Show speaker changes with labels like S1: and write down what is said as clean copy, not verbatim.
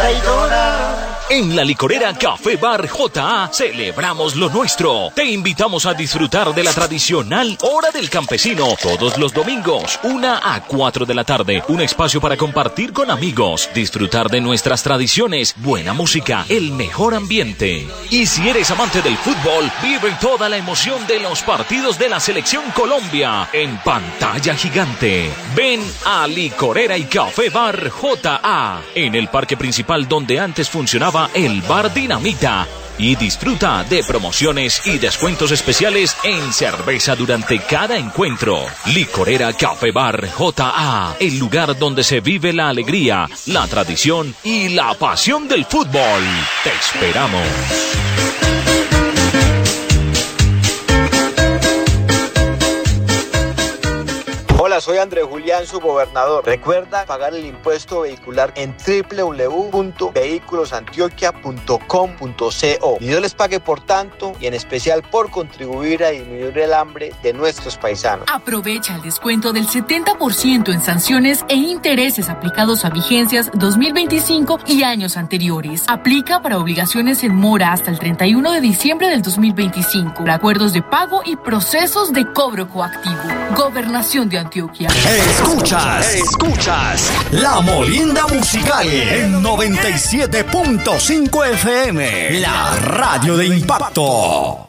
S1: traidora.
S2: En la licorera Café Bar J.A. celebramos lo nuestro. Te invitamos a disfrutar de la tradicional Hora del Campesino todos los domingos, 1 a 4 de la tarde. Un espacio para compartir con amigos, disfrutar de nuestras tradiciones, buena música, el mejor ambiente. Y si eres amante del fútbol, vive toda la emoción de los partidos de la Selección Colombia en pantalla gigante. Ven a Licorera y Café Bar J.A. en el parque principal donde antes funcionaba el Bar Dinamita y disfruta de promociones y descuentos especiales en cerveza durante cada encuentro. Licorera Café Bar J.A., el lugar donde se vive la alegría, la tradición y la pasión del fútbol. Te esperamos.
S3: Hola, soy Andrés Julián, su gobernador. Recuerda pagar el impuesto vehicular en www.vehiculosantioquia.com.co. Y Dios les pague por tanto y en especial por contribuir a disminuir el hambre de nuestros paisanos.
S4: Aprovecha el descuento del 70% en sanciones e intereses aplicados a vigencias 2025 y años anteriores. Aplica para obligaciones en mora hasta el 31 de diciembre del 2025. Acuerdos de pago y procesos de cobro coactivo. Gobernación de Antioquia.
S5: Escuchas La Molienda Musical en 97.5 FM, la radio de impacto.